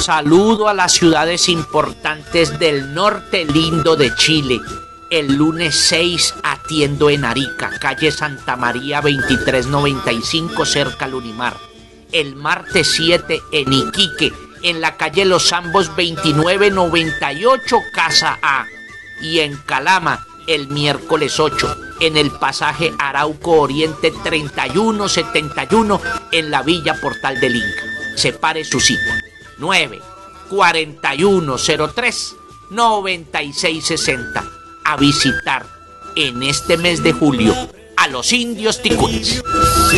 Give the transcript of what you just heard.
Saludo a las ciudades importantes del norte lindo de Chile. El lunes 6 atiendo en Arica, calle Santa María 2395, cerca al Unimar. El martes 7 en Iquique, en la calle Los Zambos 2998, casa A. Y en Calama, el miércoles 8, en el pasaje Arauco Oriente 3171, en la Villa Portal del Inca. Separe su cita. 9-4103-9660. A visitar en este mes de julio a los indios ticunas.